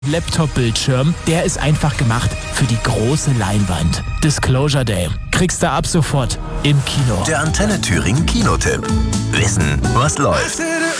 Laptop-Bildschirm, der ist einfach gemacht für die große Leinwand. Disclosure Day. Kriegst du ab sofort im Kino. Der Antenne Thüringen Kinotipp. Wissen, was läuft.